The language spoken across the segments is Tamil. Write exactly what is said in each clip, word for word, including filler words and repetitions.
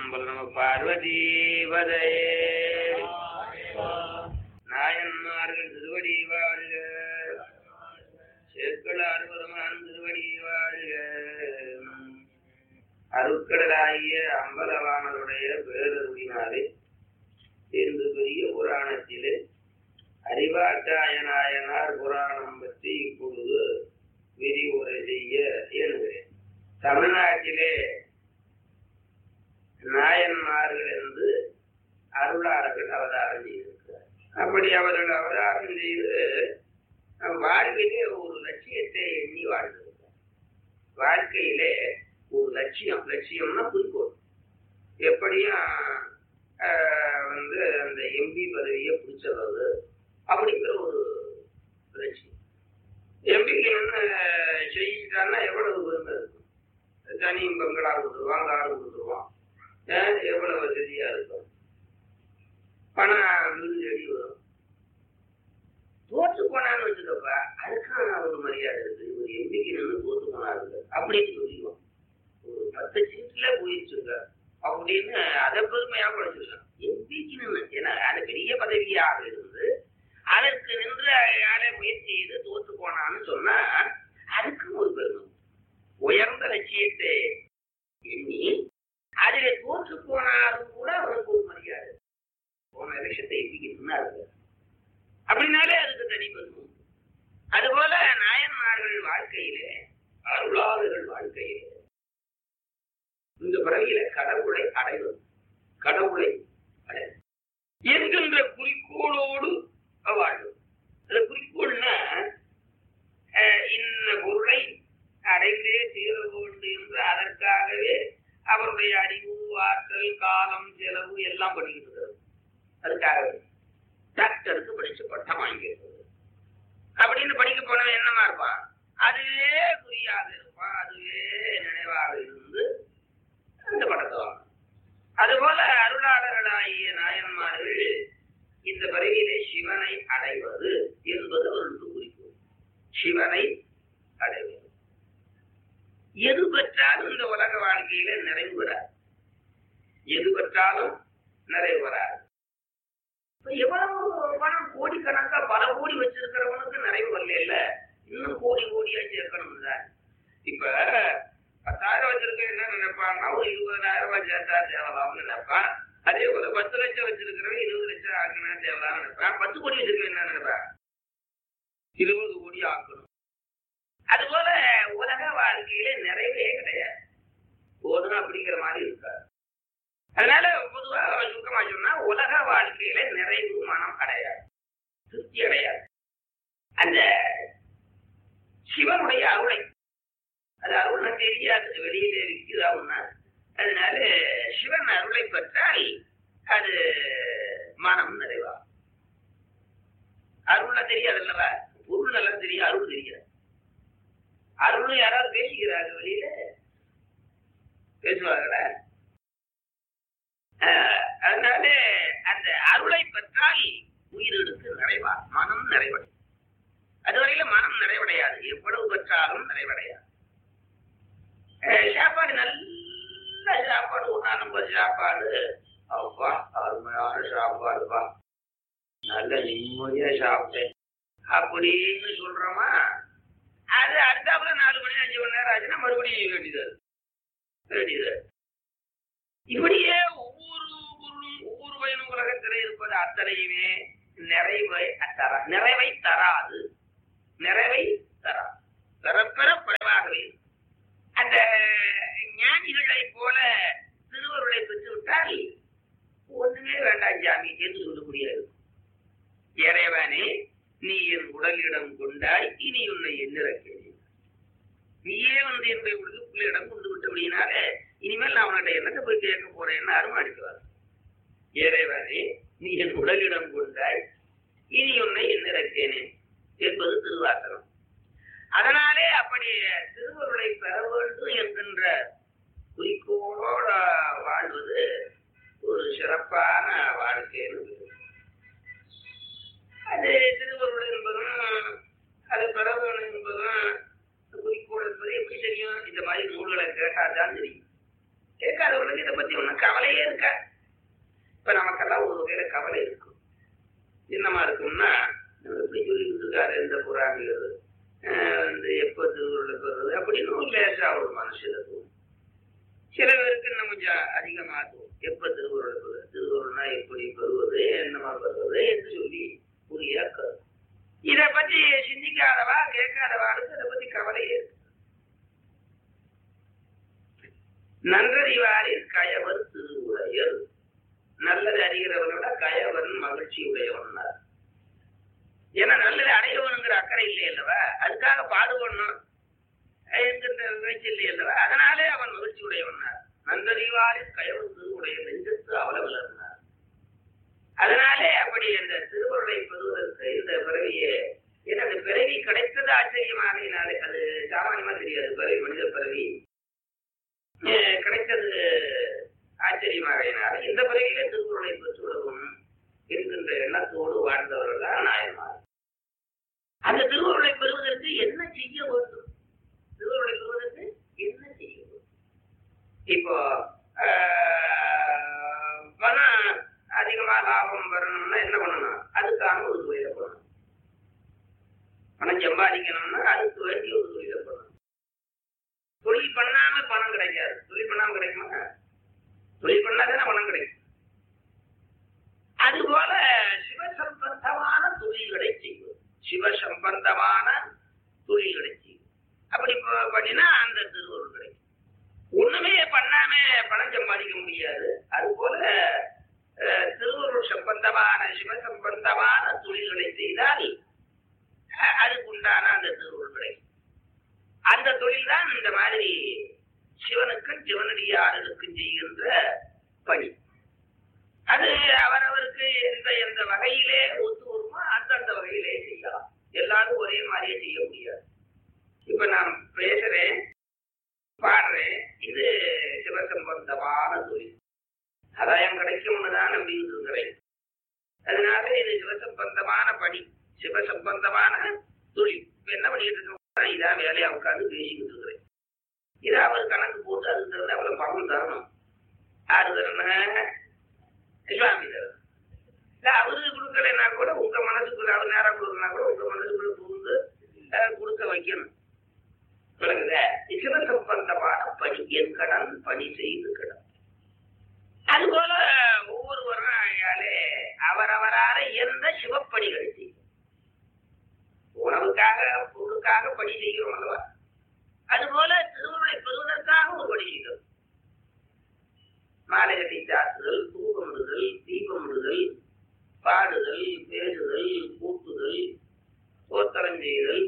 திருச்சிற்றம்பலம். நம பார்வதீபதே. நாயன்மார்கள் திருவடி வாழ்க, சேக்களார் பெருமான் திருவடி வாழ்க. அருட்கடலாகிய அம்பலவானருடைய பேரருளினாலே என்று பெரிய புராணத்திலே அறிவாட்டாய நாயனார் புராணம் பற்றி இப்பொழுது விரிவுரை செய்ய இயலுகிறேன். தமிழ்நாட்டிலே நாயன்மார்கள் என்று அருளாளர்கள் அவதாரம் செய்திருக்கிறார். அப்படி அவர்கள் அவதாரம் செய்து வாழ்விலே ஒரு லட்சியத்தை எண்ணி வாழ்ந்திருக்கிறார். வாழ்க்கையிலே ஒரு லட்சியம், லட்சியம்னா குறிக்கோள். எப்படியும் வந்து அந்த எம்பி பதவியை பிடிச்சது அப்படிங்கிற ஒரு லட்சியம். எம்பிக்கு என்ன செய்யிட்டான்னா எவ்வளவு பெருமை இருக்கும். தனியும் பங்களா கொடுத்துருவான், காடு கொடுத்துருவான், எவ்வளவு வசதியா இருக்கும், பணம் வீடு தேடி வரும். தோற்று போனான்னு வச்சுக்கப்பா, அதுக்கான ஒரு மரியாதை இருக்கு. ஒரு எம்பிக்கு நின்று தோற்று போனாரு அப்படின்னு சொல்லிடுவோம். ஒரு பத்து சீட்ல போயிடுச்சுங்க அப்படின்னு அதை பெருமையா படிச்சிருக்கான். எம்பிக்கு நின்று, ஏன்னா அது பெரிய பதவியாக இருந்து அதற்கு நின்று யாரை முயற்சி செய்து தோற்று போனான்னு சொன்னா அதுக்கு ஒரு பெருமை. உயர்ந்த லட்சியத்தை எண்ணி அதிலே தோற்று போனாலும் கூட அவருக்கு ஒரு மரியாதை. போன விஷயத்தை எம்பிக்கணும்னா இருக்கு அப்படின்னாலே அதுக்கு தனி பெருமை. அதுபோல நாயன்மார்கள் வாழ்க்கையிலே, அருளாளர்கள் வாழ்க்கையிலே இந்த பிறவியில கடவுளை அடைவது, கடவுளை அடைவது என்கின்ற குறிக்கோளோடு வாழ்வு. அந்த குறிக்கோள்னா இந்த பொருளை அடைந்தே தீர வேண்டும் என்று அதற்காகவே அவருடைய அறிவு, ஆற்றல், காலம், செலவு எல்லாம் பண்ணிக்கிட்டு அதுக்காகவே டாக்டருக்கு படிச்சு பட்டம் வாங்கிடுறது அப்படின்னு படிக்க போனவன் என்னமா இருப்பான்? அதுவே குறியாக இருப்பான், அதுவே நினைவாக இருந்து அந்த படத்தை வாங்க. அதுபோல அருளாளர்களாகிய நாயன்மார்கள் இந்த பிறவியிலே சிவனை அடைவது என்பது அவர்களுக்கு குறிக்கோள். சிவனை அடைவது எது பெற்றாலும் இந்த உலக வாழ்க்கையில நிறைவு வராது. எது பெற்றாலும் நிறைவு வராது. எவ்வளவு பணம் கோடிக்கணக்கா பல கோடி வச்சிருக்கிறவனுக்கு நிறைவு வரல, இல்ல இன்னும் கோடி கோடியா சேர்க்கணும் தான். இப்ப பத்தாயிரம் வச்சிருக்க என்ன நினைப்பான்னா ஒரு இருபதாயிரம் ரூபாய் சேர்த்தா தேவலாம்னு நினைப்பான். அதே போல பத்து லட்சம் வச்சிருக்கிறவன் இருபது லட்சம் ஆக்கணும் தேவலாம்னு நினைப்பான். பத்து கோடி வச்சிருக்க என்ன நினைப்பான்? இருபது கோடி ஆக்கணும். அதுபோல உலக வாழ்க்கையில நிறைவே கிடையாது, போதும் அப்படிங்கிற மாதிரி இருக்காது. அதனால பொதுவாக சுருக்கமா சொன்னா உலக வாழ்க்கையில நிறைவு மனம் கிடையாது, திருப்தி அடையாது. அந்த சிவனுடைய அருளை, அது அருள்னா தெரியாது, வெளியிலே விற்கிறா ஒன்னா. அதனால சிவன் அருளை பெற்றால் அது மனம் நிறைவா. அருள்னா தெரியாது அல்லவா, பொருள் நல்லா தெரியும், அருள் தெரியாது. அருள் யாராவது பேசுகிறாங்க, வெளியில பேசுவாங்கள. அதனால அந்த அருளை பெற்றால் உயிரினுக்கு நிறைவா, மனம் நிறைவடை. அதுவரையில மனம் நிறைவடையாது, எவ்வளவு பெற்றாலும் நிறைவடையாது. சாப்பாடு நல்ல சாப்பாடு, ஒன்னா நம்பர் சாப்பாடு, அப்பா அருமையான சாப்பாடுப்பா, நல்ல நிம்மதியா சாப்பிட்டேன் அப்படின்னு சொல்றோமா, அது அடுத்தாப்புல நாலு மணி அஞ்சு மணி நேரம் ஆச்சுன்னா மறுபடியும் வேண்டியது வேண்டியது. இப்படியே ஒவ்வொரு பொருளும் ஒவ்வொரு வயலும் உலகத்திலே இருப்பது அத்தனையுமே நிறைவை தரா நிறைவை தராது, நிறைவை தராது, பெறப்பெற குறைவாகவே. அந்த ஞானிகளை போல திருவருளை பெற்று விட்டால் ஒண்ணுமே வேண்டாம் ஜாமி என்று சொல்லக்கூடிய இருக்கும். இறைவனே நீ என் உடலிடம் கொண்டாய், இனி உன்னை எண்ணிறக்கிறேன். நீயே வந்து என்னுடைய உடலுக்குள்ள இடம் கொண்டு விட்டு அப்படின்னாலே இனிமேல் நான் அவன்கிட்ட என்னத்தை போய் கேட்க போறேன்னு அருமை அடிக்குவார். இறைவனே நீ என் உடலிடம் கொண்டாய், இனி உன்னை எண்ணிறக்கிறேன் என்பது திருவாசகம். அதனாலே அப்படி திருவருளை பெற வேண்டும் என்கின்ற குறிக்கோளோட வாழ்வது ஒரு சிறப்பான வாழ்க்கை. அது திருவருள் என்பதும் அது பெற வேண்டும் என்பதும் குறிக்கோள் என்பது எப்படி தெரியும்? இந்த மாதிரி நூல்களை கேட்டாதான் தெரியும். கேட்காதவங்க பிறகு இதை பத்தி ஒன்றும் கவலையே இருக்கா. இப்ப நமக்கெல்லாம் ஒரு வகையில கவலை இருக்கும். என்னமா இருக்கும்னா, எப்படி சொல்லிட்டு இருக்காரு இந்த புறாமிகள் வந்து எப்ப திருவுருளை பெறுறது அப்படின்னு ஒரு லேசா ஒரு மனசுல தோணும். சில பேருக்கு இன்னும் கொஞ்சம் அதிகமா தோணும். எப்ப திருவுருளை பெறுவது, திருவுருள்னா எப்படி பெறுவது, என்னமா பெறுவது என்று சொல்லி புரிய கருது. இதை பத்தி சிந்திக்காதவா கேட்காதவாளுக்கு இதை பத்தி கவலையே இருக்கு. நன்றறிவாரில் கயவர் திருவுரையர், நல்லது அறிகிறவனோட கயவன் மகிழ்ச்சி உடையவன். ஏன்னா நல்லது அடையவனுங்கிற அக்கறை இல்லை அல்லவா, அதுக்காக பாடுபடணும் என்கின்ற முயற்சி இல்லை அல்லவா, அதனாலே அவன் மகிழ்ச்சி உடையவனார். நன்றறிவாரில் கயவர் திருவுடைய நெஞ்சத்து அவலவலர்னார். அதனாலே அப்படி இந்த திருவுருளை பெறுவதற்கு இந்த பிறவியே, ஏன்னா அந்த பிறவி கிடைத்தது ஆச்சரியமாகினாலே அது சாமானியமா தெரியாது. பிறவி மனித பிறவி கிடைத்தது ஆச்சரியமாகினால இந்த பிறவியிலே திருவுருளை பெற்றுள்ளவும் இருக்கின்ற எண்ணத்தோடு வாழ்ந்தவர்கள் தான் நாயன்மார். அந்த திருவுருளை பெறுவதற்கு என்ன செய்ய வேண்டும்? திருவுருளை பெறுவதற்கு என்ன செய்ய வேண்டும்? இப்போ பணம் அதிகமா லாபம் வரணும்னா என்ன பண்ணணும்? அதுக்கான ஒரு தொழிலை பண்ணணும். பணம் சம்பாதிக்கணும்னா அதுக்கு வேண்டிய ஒரு தொழிலை பண்ணணும். தொழில் பண்ணாம பணம் கிடைக்காது. தொழில் பண்ணாம கிடைக்குமா? தொழில் பண்ணாதானே பணம் கிடைக்கும். அதுபோல சிவசம்பந்தமான தொழில்களை செய்வது, சிவசம்பந்தமான தொழில்களை செய்வது. அப்படி பண்ணினா அந்த திருவுருள் கிடைக்கும். ஒண்ணுமே பண்ணாம பணம் சம்பாதிக்க முடியாது. அதுபோல திருவுருள் சம்பந்தமான சிவசம்பந்தமான தொழில்களை செய்தால் அதுக்குண்டான அந்த திருவுருள் கிடைக்கும். அந்த தொழில் தான் இந்த மாதிரி சிவனுக்கும் சிவனடியார்களுக்கும் செய்கின்ற பணி. அது அவரவருக்கு எந்த எந்த வகையிலே ஒத்து வருமோ அந்தந்த வகையிலே செய்யலாம். எல்லாரும் ஒரே மாதிரியே செய்ய முடியாது. இப்ப நான் பேசுறேன், பாடுறேன், இது சிவசம்பந்தமான தொழில். ஆதாயம் கிடைக்கும்னு தான் நம்பிக்கிட்டு இருக்கிறேன். அதனால இது சிவசம்பந்தமான பணி, சிவசம்பந்தமான தொழில். இப்ப என்ன பண்ணிட்டு இருக்கோம்? இதான் வேலையா உட்காந்து பேசிக்கிட்டு இருக்கிறேன். இதாவது கணக்கு போட்டு அதுக்கு தகுந்த அவ்வளவு பணம் தரணும். யாரு தரணும்? சுவாமி தரணும். இல்ல அவருக்கு கொடுக்கலைன்னா கூட உங்க மனசுக்குள்ள, அவர் நேரம் கொடுக்கலன்னா கூட உங்க மனசுக்குள்ள புகுந்து கொடுக்க வைக்கணும். சொல்லுங்க, சிவசம்பந்தமான பணி, என் கடன் பணி செய்து கடன். அதுபோல ஒவ்வொருவரும் ஆகையாலே அவரவரால எந்த சிவப்பணிகளை செய்யும். உணவுக்காக பொருளுக்காக பணி செய்கிறோம் அல்லவா, அதுபோல திருவுருளை பெறுவதற்காக ஒரு பணி செய்கிறோம். மாலை கட்டி சாத்துதல், தூக்கமிடுதல், தீபமிடுதல், பாடுதல், பேசுதல், கூட்டுதல், சோத்திரம் செய்தல்,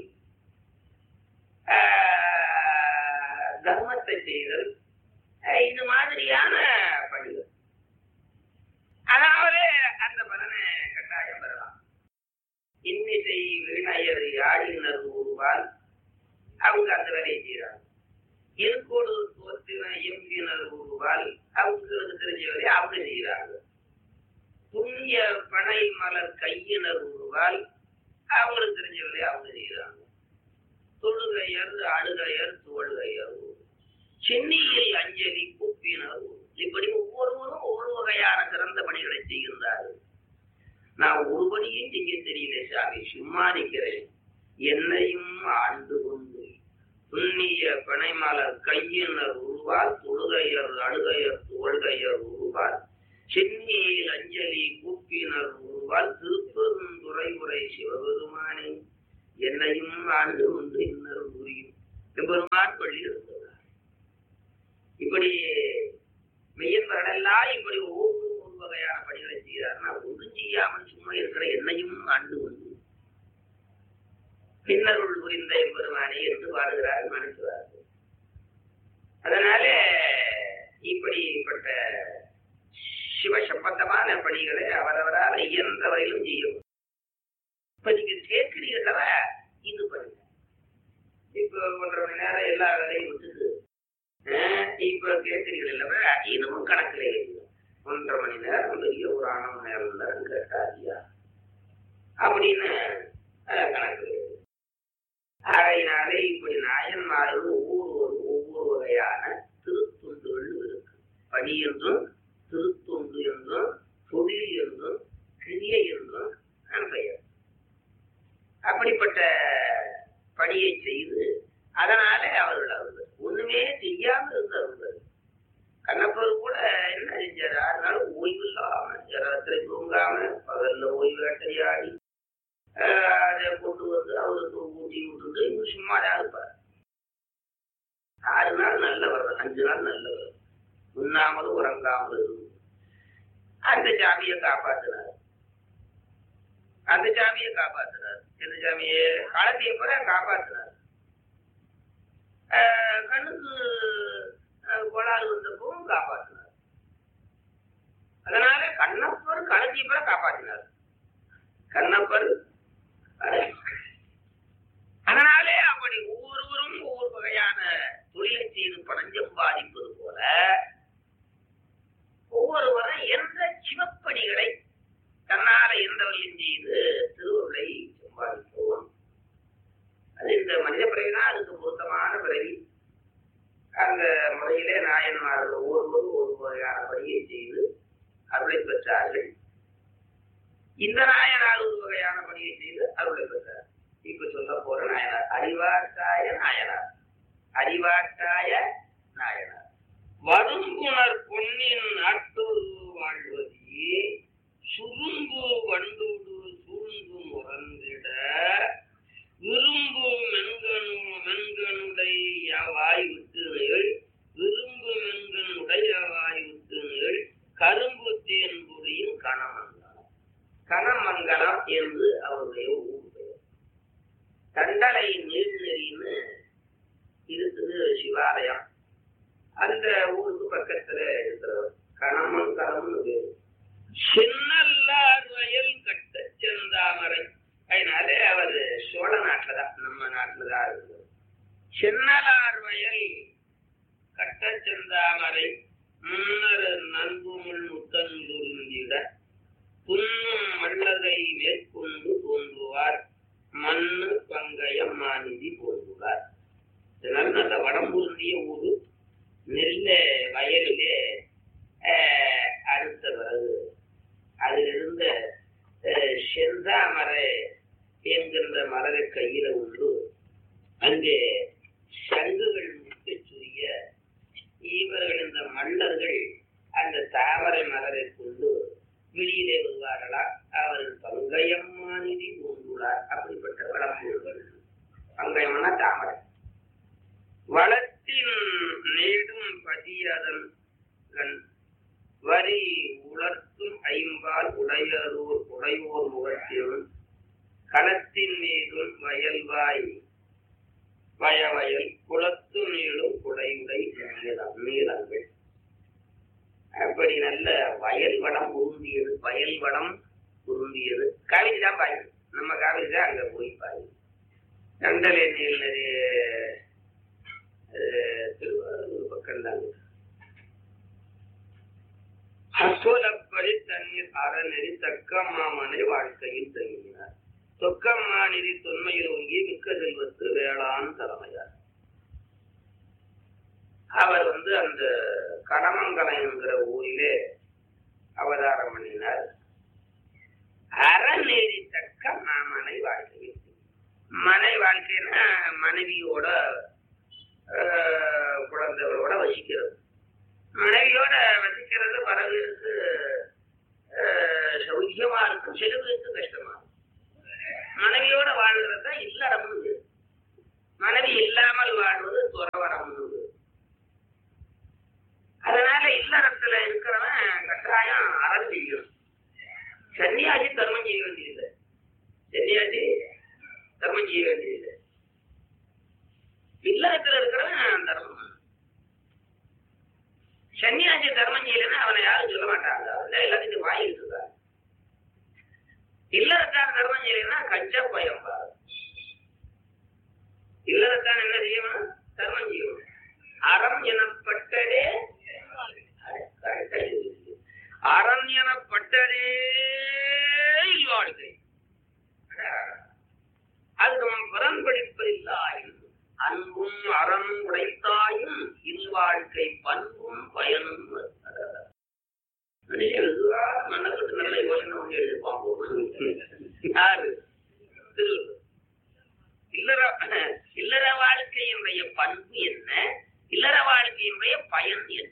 தர்மத்தை செய்தல், இது மாதிரியான பணிகள். அதாவது அந்த பலனை கட்டாயம் பெறலாம். இன்னிசை வீணையர் ஆடினர் ஒருவால் அவங்க அந்த வேலையை செய்யறாங்க. இருக்கோடு தோற்றின எம்பினர் ஒருவால் அவங்களுக்கு தெரிஞ்ச வேலையை அவங்க செய்யறாங்க. புண்ணிய பனை மலர் கையினர் ஒருவால் அவங்களுக்கு தெரிஞ்ச வேலையை அவங்க செய்யறாங்க. தொழுகையர் அழுகையர் தோழுகையர், சென்னியில் அஞ்சலி கூப்பினர், இப்படி ஒவ்வொருவரும் ஒவ்வொரு வகையான சிறந்த பணிகளை செய்கின்றார்கள். நான் ஒரு பணியும் செய்ய தெரியல சாமி, சும்மா நிற்கிறேன், என்னையும் ஆண்டு கொண்டு புண்ணிய பனைமலர் கையினர் உருவால் தொழுகையர் அழுகையர் தோழ்கையர் உருவால் சென்னியில் அஞ்சலி கூப்பினர் உருவால் திருப்பெருந்துறை உரை சிவபெருமானே என்னையும் ஆண்டு கொண்டு இன்னர் புரியும் பெருமான் பள்ளி இருக்கிறார். இப்படி மெய்யன்பர்களெல்லாம் இப்படி ஒவ்வொரு ஒரு வகையான பணிகளை செய்கிறார்னா, ஒன்றும் செய்யாமல் சும்மா இருக்கிற என்னையும் ஆண்டு கொண்டு பின்னருள் புரிந்த எம்பெருமானே என்று பாடுகிறார், மனுஷுவார்கள். அதனால இப்படிப்பட்ட சிவசம்பந்தமான பணிகளை அவரவரால் இயன்ற வகையிலும் செய்யும். இப்ப நீங்க கேட்கிறீர்களவ இது பண்ணுங்க. இப்ப ஒன்றரை மணி நேரம் எல்லா வேலையும் விட்டுது. இப்ப கேட்கிறீர்கள் இல்லவ, இதுவும் கணக்கிலே ஒன்றரை மணி நேரம் பெரிய ஒரு அரை மணி நேரம் தான் கேட்டாரியா அப்படின்னு கணக்கு. ஆகையினாலே இப்படி நாயன்மார்கள் ஒவ்வொரு ஒவ்வொரு வகையான திருத்துண்டுகள் இருக்கு, பணி பணி என்றும் திருத்தொண்டு என்றும் தொழில் என்றும் கிரியை என்றும் பெயர். அப்படிப்பட்ட பணியை செய்து அதனால அவர்கள் அவர்கள் ஒண்ணுமே செய்யாம இருந்தவர்கள். கண்ணப்பர் கூட என்ன செஞ்சாரு, ஆறு நாள் ஓய்வு இல்லாம ஜலத்திரை தூங்காம பகல்ல ஓய்வு வேட்டையாடி அதை கொண்டு வந்து அவருக்கு ஊட்டி விட்டுட்டு இவங்க சும்மாதான் இருப்பார். ஆறு நாள் நல்லவர், அஞ்சு நாள் நல்லவர், உண்ணாமல் உறங்காமல் இருந்து அந்த சாமியை காப்பாத்தினார். அந்த சாமியை காப்பாத்தினார். எந்த சாமியை? காலத்தைய பிற காப்பாத்தினார். கண்ணுக்கு கோளாறு வந்தப்பவும் காப்பாற்றினார். அதனால கண்ணப்பர் களத்தைய பிற காப்பாற்றினார். கண்ணப்பர் அதனாலே அப்படி ஒவ்வொருவரும் ஒவ்வொரு வகையான தொழிலை செய்து பணஞ்சம் பாதிப்பது போல ஒவ்வொருவரும் எந்த சிவப்பணிகளை தன்னால எந்தவர்களும் செய்து திருவருளை சம்பாதிப்போம். அது இந்த மனித பிறவிதான் அதுக்கு பொருத்தமான பிறவி. அந்த முறையிலே நாயன்மார்கள் ஒவ்வொருவரும் ஒரு வகையான பணியை செய்து அருளை பெற்றார்கள். இந்த நாயனார் ஒரு வகையான பணியை செய்து அருளை பெற்றார். இப்ப சொல்ல போற நாயனார் அறிவாட்டாய நாயனார். அறிவாட்டாய நாயனார் வருங்குணர் பொன்னின் நாட்டோரு வாழ்வதி சுரும்பு வண்டோடு சூழ்ந்து முறந்திட விரும்பு மென்கனு மென்கனுடைய வாய் விட்டு நேள் விரும்பு மென்கனுடைய வாய் விட்டு நேள் கரும்பு தேன்புரியும் கணமங்கலம். கணமங்கலம் என்று அவருடைய ஊர் பெயர். தண்டலை நீர்நெறின்னு இருக்குது சிவாலயம். அந்த ஊருக்கு பக்கத்துல இருக்கிறவர் கணமங்கலம்னு பேரு. சின்னல்லார் வயல் கட்ட செந்தாமரை. அதனால அவரு சோழ நாட்டுலதான், நம்ம நாட்டுலதான் இருக்குது. சென்னலார் வயல் கட்ட செந்தாமரை முன்னர் நன்புமுள் முத்தந்துருந்திட துண்ணும் மல்லதை மேற்கொண்டு தோன்றுவார் மண்ணு பங்கயம் மாநிதி போன்றுவார். இதனால நல்ல வடம்புருந்திய ஊரு. நெல்ல வயலிலே அடுத்த பிறகு அதிலிருந்த செந்தாமரை என்கின்ற மலரை கையில உண்டு அங்கே சங்குகள் முக்க சுரிய இவர்கள் இந்த மன்னர்கள் அந்த தாமரை மலரை கொண்டு வெளியிலே வருவார்களா அவர்கள் பங்கயம்மாநிதி தோன்றுள்ளார். அப்படிப்பட்ட வடம்பூர்கள். பங்கயம்னா தாமரை. வளத்தின் நேடும் பதியதன் வரி உலர்த்தும் ஐம்பால் உடையதோர் உடையோர் முகத்திலும் களத்தின் மீதும் வயல்வாய் வயவயல் குளத்து நீளும் குடையுடை நீளங்கள். அப்படி நல்ல வயல் வளம் உருந்தியது. வயல் வளம் உருந்தியது. காவிரி தான் பாய், நம்ம காவிரி தான் அங்க போய் பாய். கண்டலே நீள் நிறைய திருவாரூர் பக்கம் தாங்க. அசோலப்படி தண்ணீர் அறநெறி தக்கம்மாமனை வாழ்க்கையில் தங்கினார். தொக்கம்மாநிதி தொன்மையில் ஒங்கி மிக்க செல்வத்து வேளாண் தலைமையார். அவர் வந்து அந்த கடமங்கலம் என்கிற ஊரிலே அவதாரம் பண்ணினார். அறநெறி தக்க மாமனை வாழ்க்கையில். மனை வாழ்க்கைன்னா மனைவியோட குழந்தைகளோட வசிக்கிறது. மனைவியோட வசிக்கிறது பல பேருக்கு சௌக்கியமா இருக்கும், சில பேருக்கு கஷ்டமா இருக்கும். மனைவியோட வாழ்கிறது தான் இல்லறம்னு. மனைவி இல்லாமல் வாழ்வது துறவரம்னு. அதனால இல்லறத்துல இருக்கிறவன் கட்டாயம் அறம் செய்யும். சன்னியாசி தர்மம் செய்ய வேண்டியதில்லை. சன்னியாசி தர்மம் செய்ய வேண்டியதில்லை. இல்லறத்துல இருக்கிறவன் தர்மம். சன்னியாசி தர்மம் செய்யலன்னா அவனை யாரும் சொல்ல மாட்டாங்க. எல்லாத்தையும் வாங்கி இருக்காங்க. இல்லறத்தான தர்மம் செய்யலன்னா கஞ்சா பயன்பா. இல்லறத்தான் என்ன செய்யணும்? தர்மம் செய்யணும். அறம் எனப்பட்டதே அறம் எனப்பட்டதே இல்வாழ்க்கை. அது நம்ம பரன்படிப்பதில்லாயும் அன்பும் அறனும் உடைத்தாயும் இல்வாழ்க்கை பண்பும் பயனும். மனுஷன் வெகுவாக மன்னப்பட்டு நல்ல யோசனை பண்ணி எழுதிருப்பான். யாரு? திருவள்ளுவர். இல்லற இல்லற வாழ்க்கையினுடைய பண்பு என்ன, இல்லற வாழ்க்கையினுடைய பயன் என்ன?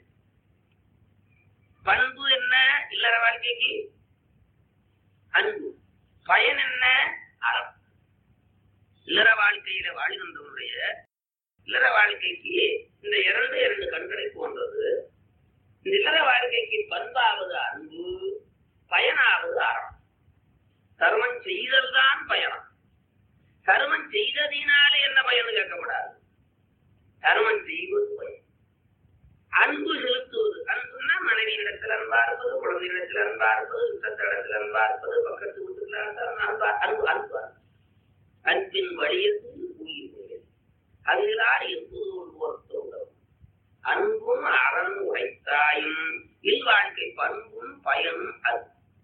பண்பு என்ன இல்லற வாழ்க்கைக்கு? அன்பு. பயன் என்ன? அறம். இல்லற வாழ்க்கையில வாழ்கின்றவனுடைய இல்லற வாழ்க்கைக்கு இந்த இரண்டு இரண்டு கண்களை போன்றது. இந்த இல்லற வாழ்க்கைக்கு பண்பாவது அன்பு, பயனாவது அறம். கர்மம் செய்தல் தான் பயணம். கர்மம் செய்ததினாலே என்ன பயன் கேட்கப்படாது. கர்மம் செய்வது பயன். அன்பு செலுத்துவது. அன்புன்னா மனைவியிடத்தில் அன்பா இருப்பது, குழந்தையிடத்தில் அன்பா இருப்பது, சுற்றத்திடத்தில் அன்பா இருப்பது, பக்கத்து வீட்டுல அன்பா அன்பு அன்பு அன்பின் வழியது உயிர் அதிலார் என்பது ஒரு பொருத்தம். அன்பும் அறம் உடைத்தாயும் இல்வாழ்க்கை பண்பும் பயனும் அது.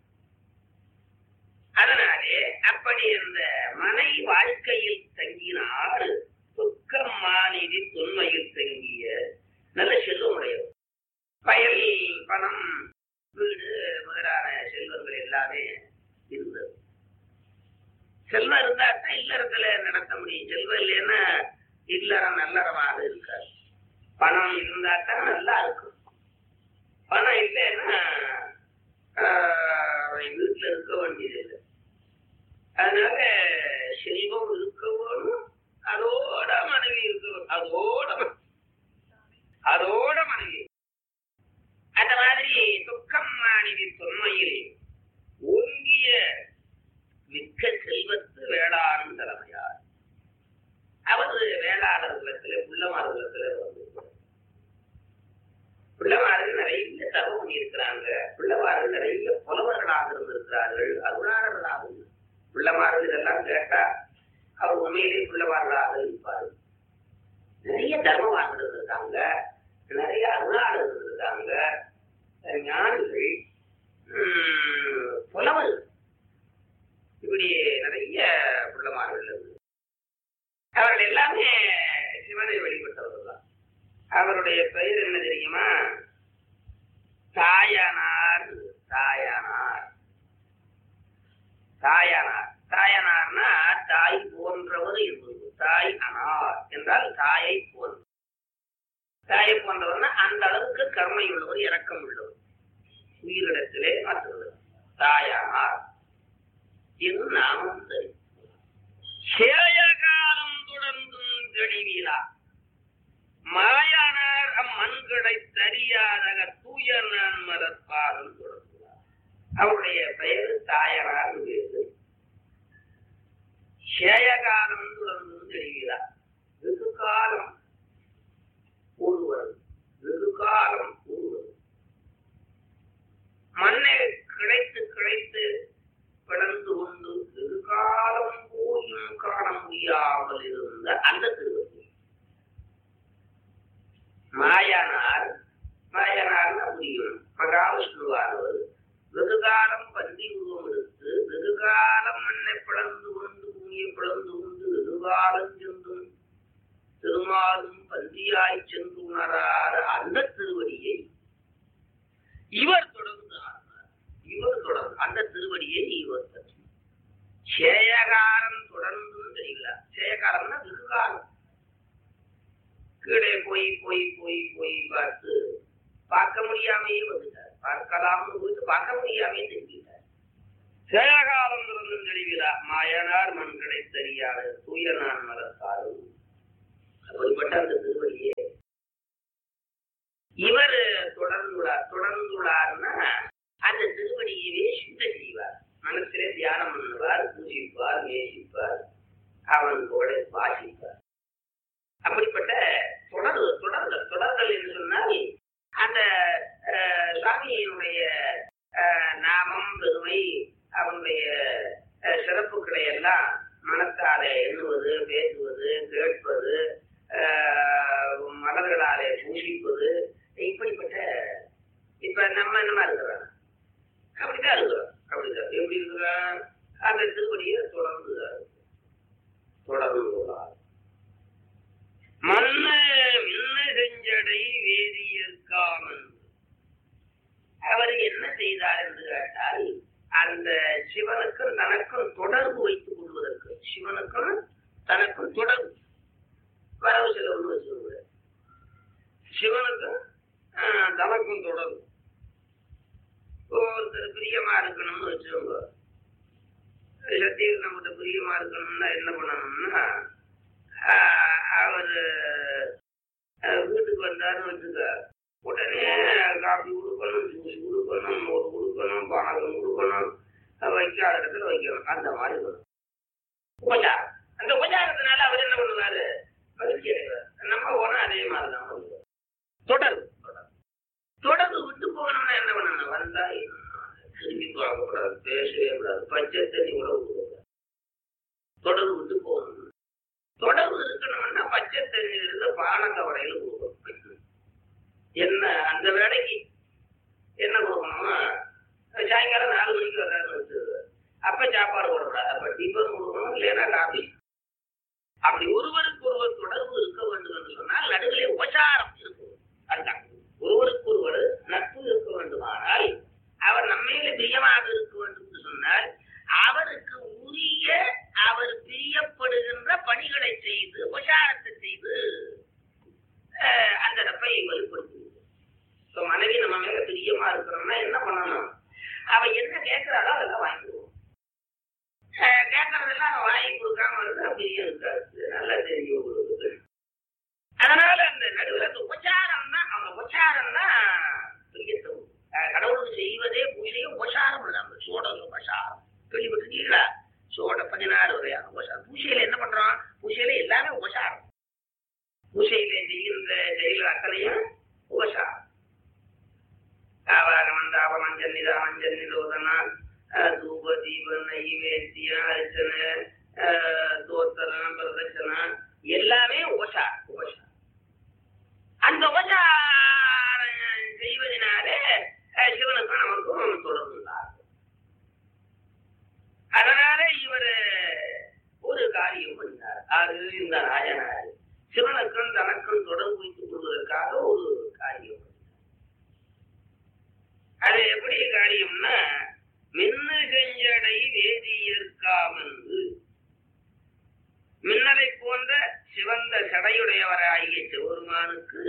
அதனாலே அப்படி இந்த மனை வாழ்க்கையில் தங்கினார் துக்கம் மாநிதி தொன்மையில் தங்கிய நல்ல செல்வமுடையவர். பயல் பணம் வீடு முதலான செல்வங்கள் எல்லாமே இருந்தது. செல்வம் இருந்தாத்தான் இல்லறத்துல நடத்த முடியும். செல்வம் இல்லைன்னா இல்லறம் நல்லறமாக இருக்காது. பணம் இருந்தாத்தான் நல்லா இருக்கும். பணம் இல்லைன்னா வீட்டுல இருக்க வேண்டியது இல்லை. அதனால செல்வம் இருக்க வேணும், அதோட மனைவி இருக்க வேணும், அதோட அதோட மனைவி. அந்த மாதிரி துக்கம் மனைவி தொன்மையில் ஓங்கிய மிக்க செல்வத்து வேளாண் தலைமையார். அவரு வேளாளர் குலத்துல புள்ளமார் குலத்துல வந்து பிள்ளைமார்கள் நிறைய தவம் பண்ணியிருக்கிறாங்க. பிள்ளைமார்கள் நிறைய புலவர்களாக இருந்திருக்கிறார்கள், அருளாளர்களாக. பிள்ளைமார்கள் இதெல்லாம் கேட்டா அவர் உண்மையிலேயே பிள்ளைமார்களாக இருப்பார்கள். நிறைய தர்மவான்கள் இருந்திருக்காங்க, நிறைய அருளாளர்கள் இருந்திருக்காங்க, ஞானிகள், புலவர்கள், இப்படி நிறைய பிள்ளைமார்கள் இருந்து அவர்கள் எல்லாமே சிவனை வழிபட்டவர்கள் தான். அவருடைய பெயர் என்ன தெரியுமா? தாயனார். தாயனார் தாயனார் தாயனார்னா தாய் போன்றவர் என்பது. தாய் அனார் என்றால் தாயை போன்ற. தாயை போன்றவர்னா அந்த அளவுக்கு கருணை உள்ளவர், இரக்கம் உள்ளவர், உயிரிடத்திலே மாற்றுவது. தாயனார் என்று நாமும் தெரியும். சேயகாலம் தொடர்ந்தும் தெளிவீரா மாயானார் அம்மண்களை தரியாதக தூய நான் மலர்பாதம் தொடர்ந்தார். அவருடைய பெயர் தாயனார் வேறு. சேயகாலம் தொடர்ந்தும் தெளிவீரா. வெகு காலம் ஒருவர், வெகு காலம் ஒருவர் மண்ணை கிடைத்து கிடைத்து பிளந்து கொண்டு வெகு காலம் போயும் காண முடியாமல் இருந்த அந்த திருவள்ளி மாயனார். மாயனார்னா புரியும், மகாவிஷ்ணுவானவர் வெகு காலம் பந்தி உருவம் எடுத்து வெகு காலம் மண்ணை பிளந்து கொண்டு பூமியை பிளந்து கொண்டு வெகு காலம் சென்றும் திருமாலும் பந்தியாய் சென்று உணராத அந்த திருவடியை இவர் தொடர்ந்து ஆனார். இவர் தொடர்ந்து அந்த திருவடியை இவர் சேயகாலம் தொடர்ந்து தெரிகிறார். சேயகாலம்னா வெகு காலம் கீழே போய் போய் போய் போய் பார்த்து பார்க்க முடியாமையே வந்துட்டார். பார்க்கலாம்னு போயிட்டு பார்க்க முடியாமையே தெரிவித்தார். சேயகாலம் தொடர்ந்து தெளிவிலார் மாயனார் மண்களை தெரியாத தூய நான் மலர்த்தாரும். அப்படிப்பட்ட அந்த திருவடியே இவர் தொடர்ந்துள்ளார். தொடர்ந்துள்ளார்னா அந்த திருவடியவே சுத்த செய்வார். மனசிலே தியானம் பண்ணுவார், பூஜிப்பார், நேசிப்பார், அவன் கூட வாசிப்பார். அப்படிப்பட்ட தொடர் தொடர்கள் தொடர்கள் என்று சொன்னால் அந்த சாமியினுடைய நாமம், பெருமை, அவனுடைய சிறப்புகளை எல்லாம் மனத்தாலே எண்ணுவது, பேசுவது, கேட்பது, மலர்களாலே பூஜிப்பது, இப்படிப்பட்ட இப்ப நம்ம என்னமா இருக்கிறோம், அப்படித்தான் இருக்கிறோம். அப்படித்தான் எப்படி இருக்கிறோம்? அந்த திருவடியை தொடர்ந்து தொடர்ந்து மண்ணு மின்னு செஞ்சடை வேதியற்காமல் அவர் என்ன செய்தார் என்று கேட்டால் அந்த சிவனுக்கும் தனக்கும் தொடர்பு வைத்துக் கொள்வதற்கு சிவனுக்கும் தனக்கும் தொடர்பு வரவு செலவுன்னு வச்சுக்கோங்க. சிவனுக்கும் தனக்கும் தொடர்பு. ஒருத்தர் பிரியமா இருக்கணும்னு வச்சுக்கோங்க. சத்தியம் நம்மகிட்ட பிரியமா இருக்கணும்னா என்ன பண்ணணும்னா அவர் வீட்டுக்கு வந்தாருன்னு வச்சுக்க, உடனே காஃபி கொடுக்கணும், ஜூஸ் கொடுக்கணும், மோர் கொடுக்கணும், பானகம் கொடுக்கணும், வைக்காத இடத்துல வைக்கணும். அந்த மாதிரி வரும் உபச்சாரம். அந்த உபச்சாரத்தினால அவர் என்ன பண்ணுவாரு, மகிழ்ச்சி அடைவார். நம்ம போனா அதே மாதிரிதான் பண்ணுவார். தொடர்பு தொடர்பு விட்டு போகணும்னா என்ன பண்ணணும், வந்தா திரும்பி போகக்கூடாது, பேசவே கூடாது, பச்சை தண்ணி கூட விட்டுக்கூடாது. தொடர்பு விட்டு போகணும். தொடர்பு இருக்கணும்னா பச்சை தண்ணியில இருந்து பானத்தை வரையில கொடுக்கணும். என்ன அந்த வேலைக்கு என்ன கொடுக்கணும், சாயங்காலம் நாலு மணிக்கு வர்றாருன்னு வச்சுருவாரு, அப்ப சாப்பாடு போடக்கூடாது, அப்ப டிஃபன் கொடுக்கணும், இல்லைன்னா காபி. அப்படி ஒருவருக்கு ஒருவர் தொடர்பு இருக்க வேண்டும் என்று சொன்னால் நடுவிலே உபசாரம் இருக்கும். அதுதான் ஒருவருக்கு ஒருவர் நட்பு இருக்க வேண்டுமானால், அவர் நம்மையில பிரியமாக இருக்க வேண்டும் என்று சொன்னால் அவருக்கு உரிய அவர் பிரியப்படுகின்ற பணிகளை செய்து உபசாரத்தை செய்து அந்த நட்பை வெளிப்படுத்துவது. இப்போ மனைவி நம்ம மேல பிரியமா இருக்கிறோம்னா என்ன பண்ணணும், அவ என்ன கேட்கிறாளோ அதெல்லாம் வாங்கிடுவோம். கேட்கறதெல்லாம் அவன் வாங்கி கொடுக்காம இருந்தா பிரியம் இருக்காது, நல்லா தெரியும் உங்களுக்கு. அதனால அந்த நடுவில் அந்த உபச்சாரம் தான், அவங்க உபச்சாரம் தான் பிரியத்தை. கடவுளுக்கு செய்வதே பூஜையே உபசாரம் இல்லாம சோட உபசாரம் கேள்விப்பட்டிருக்கீங்களா? சோட பதினாறு வரையான உபசாரம். பூஜையில என்ன பண்றோம், பூஜையில எல்லாமே உபசாரம். பூஜையில செய்கின்ற செயல்கள் அத்தனையும் உபசாரம். ஆவாகமந்தாபமஞ்சன் நிதாமஞ்சன் நிரோதனா தூப தீப நைவேத்தியம் அர்ச்சனை தோத்தரம் பிரதட்சணம் எல்லாமே உபசாரம். உபசாரம் அந்த உபசாரம் செய்வதனாலே சிவனுக்கும் நமக்கும் தொடர்பு உண்டாகும். அதனால இவர் ஒரு காரியம் பண்ணினார். அது இந்த ராஜனார் சிவனுக்கும் தனக்கும் தொடர்பு வைத்துக் கொள்வதற்காக ஒரு காரியம். அது எப்படி காரியம்னா, மின்னு செஞ்சடை வேதியற்காமென்று மின்னலை போன்ற சிவந்த சடையுடையவராகிய சிவருமானுக்கு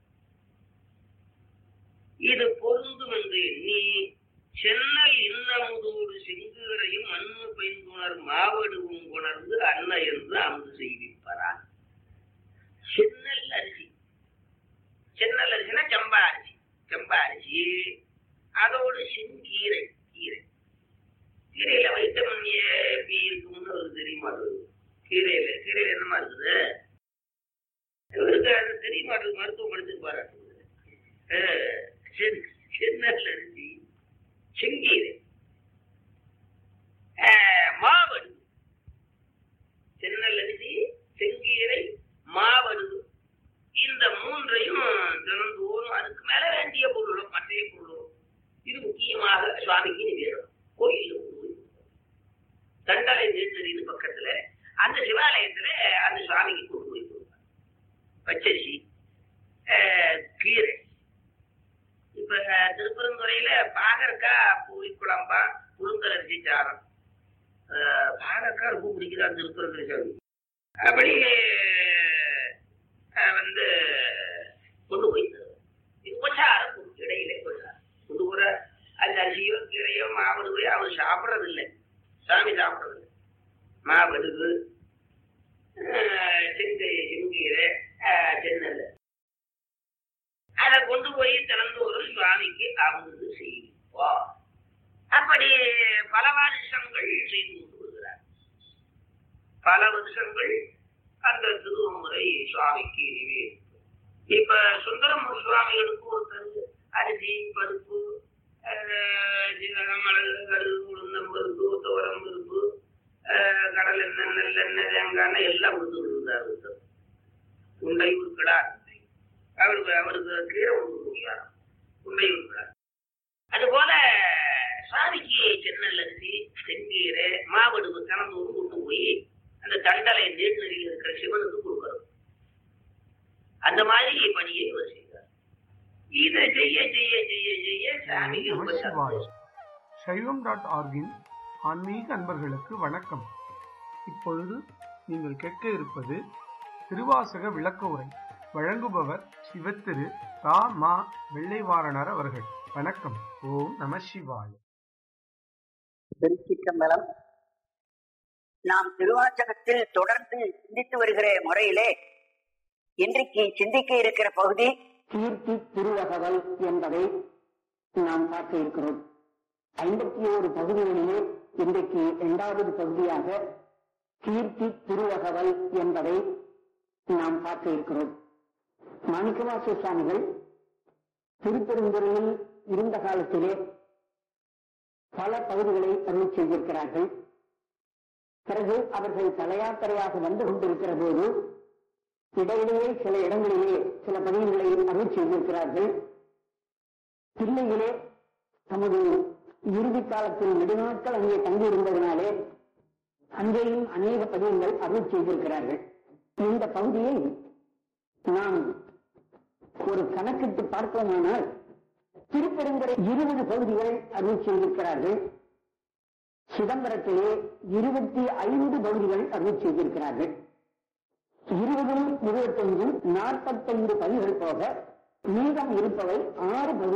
இது பொருந்தும் என்று எண்ணி சென்னல் இன்னமுதோடு செங்கீரையும் மண்ணு பைந்துணர் மாவடுவும் உணர்ந்து அன்ன என்று அமுது செய்விப்பாரான். சென்னல் அரிசி, சென்னல் அரிசினா செம்பா அரிசி, செம்பா அரிசி அதோடு செங்கீரை, கீரை. கீரையில வைட்டமின் ஏ பி இருக்கும்னு ஒரு தெரியுமா? கீரையில கீரையில என்னமா இருக்குது இவருக்கு அது தெரிய மாட்டேங்குது. மருத்துவம் படிச்சிருப்பாரு. சென்னல் அரிசி, செங்கீரை, மாவடு. சென்னல் அரிசி, செங்கீரை, மாவடு, இந்த மூன்றையும் தினந்தோறும் அதுக்கு மேல வேண்டிய பொருளும் மற்ற பொருளும். இது முக்கியமாக சுவாமிக்கு நிவேதம். கோயில் தண்டலை நீர்த்தறின்னு பக்கத்துல அந்த சிவாலயத்துல அந்த சுவாமிக்கு கொண்டு போய் கொடுப்பாங்க. பச்சரிசி, கீரை. இப்ப திருப்பரங்குறையில பாகற்கா பூரி குழம்பா புழுங்கல் அரிசி சாரம். பாகற்கா ரொம்ப பிடிக்கிறார் திருப்பரங்குறை சாமி. அப்படி வந்து கொண்டு போய் உபச்சாரம் இடையிலே கொண்டார் கொண்டு போற. அந்த அரிசியோ கீரையோ மாவடுவையோ அவர் சாப்பிட்றது இல்லை, சாமி சாப்பிட்றது இல்லை. மாவடுகு, செங்கை, செங்கீரை, சென்னல் அதை கொண்டு போய் திறந்தோறும் சுவாமிக்கு அமுது செய்வா. அப்படி பல வருஷங்கள் செய்து கொண்டு வருகிறார். பல வருஷங்கள் அந்த திருவமுறை சுவாமிக்கு நிவேதிக்கும். இப்ப சுந்தரமூர் சுவாமிகளுக்கு ஒருத்தர் அரிசி, பருப்பு, மிளகு, கடுகு, உளுந்தம் பருப்பு, துவரம் பருப்பு, கடல் எண்ணெய், நெல்லெண்ணெய், தேங்காய் எல்லாம் கொடுத்து விடுந்தார். ஒருத்தர் உண்டை உருக்கடார். அவருக்கு அவருக்கு கீரை ஒன்று கொடுக்கிறார், உண்டை உருக்கிறார். அதுபோல சுவாமிக்கு சென்னல் அரிசி, செங்கீரை, மாவடுவு கலந்தோடு கொண்டு போய் அந்த தண்டலை நீர்நிலையில் இருக்கிற சிவனுக்கு கொடுக்கணும். அந்த மாதிரி பணியை இவர் செய்தார். இதை செய்ய செய்ய செய்ய செய்ய சாமிக்கு ரொம்ப சந்தோஷம். சைவம் டாட் ஆர்கின் ஆன்மீக அன்பர்களுக்கு வணக்கம். இப்பொழுது நீங்கள் கேட்க இருப்பது திருவாசக விளக்க உரை. வழங்குபவர் சிவத்திரு ரா மா வெள்ளைவாரணர் அவர்கள். வணக்கம். ஓம் நம சிவாய. திருச்சிற்றம்பலம். நாம் திருவாசகத்தில் தொடர்ந்து சிந்தித்து வருகிற முறையிலே இன்றைக்கு சிந்திக்க இருக்கிற பகுதி கீர்த்தி திருவகவல் என்பதை நாம் பார்க்க இருக்கிறோம். ஐம்பத்தி ஓரு பகுதிகளிலே இன்றைக்கு இரண்டாவது பகுதியாக கீர்த்தி திருவகவல் என்பதை நாம் பார்க்க இருக்கிறோம். மாணிக்கவாசக சுவாமிகள் திருப்பெருந்துறையில் இருந்த காலத்திலே பல பகுதிகளை அருள் செய்திருக்கிறார்கள். பிறகு அவர்கள் தலையாத்திரையாக வந்து கொண்டிருக்கிற போது இடையிலேயே சில இடங்களிலே சில பகுதிகளை அருள் செய்திருக்கிறார்கள். தில்லையிலே தமது இறுதி காலத்தில் நெடுநாட்கள் அங்கே தங்கியிருந்ததினாலே அங்கேயும் அநேக பதிவுகள் அருள் செய்திருக்கிறார்கள். இந்த பகுதியை நாம் ஒரு கணக்கிட்டு பார்த்தோமானால் திருப்பெருந்துறை இருபது பகுதிகள் அருள் செய்திருக்கிறார்கள். சிதம்பரத்திலே இருபத்தி ஐந்து பகுதிகள் அருள் செய்திருக்கிறார்கள். இருபதும் இருபத்தொன்றும் நாற்பத்தைந்து பதிவுகள் போக மீதம் இருப்பவை ஆறு பகுதிகள்